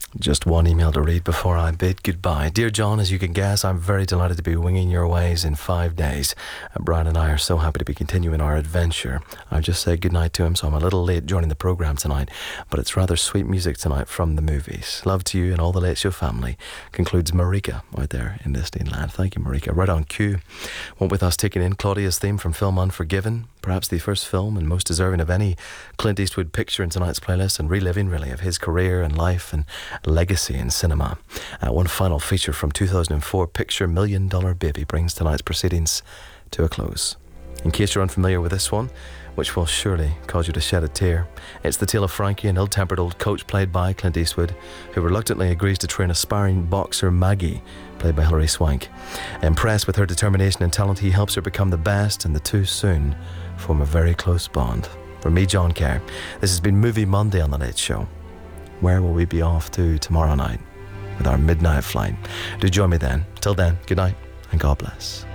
Just one email to read before I bid goodbye. Dear John, as you can guess, I'm very delighted to be winging your ways in 5 days. Brian and I are so happy to be continuing our adventure. I've just said goodnight to him, so I'm a little late joining the programme tonight, but it's rather sweet music tonight from the movies. Love to you and all the Late Show family, concludes Marika out there in listening land. Thank you, Marika. Right on cue. Won't with us taking in Claudia's theme from film Unforgiven, perhaps the first film and most deserving of any Clint Eastwood picture in tonight's playlist, and reliving really of his career and life and legacy in cinema. One final feature from 2004 picture, $1 Million Baby, brings tonight's proceedings to a close. In case you're unfamiliar with this one, which will surely cause you to shed a tear, it's the tale of Frankie, an ill-tempered old coach played by Clint Eastwood, who reluctantly agrees to train aspiring boxer Maggie, played by Hilary Swank. Impressed with her determination and talent, he helps her become the best, and the two soon form a very close bond. From me, John Kerr, this has been Movie Monday on The Late Show. Where will we be off to tomorrow night with our midnight flight? Do join me then. Till then, good night and God bless.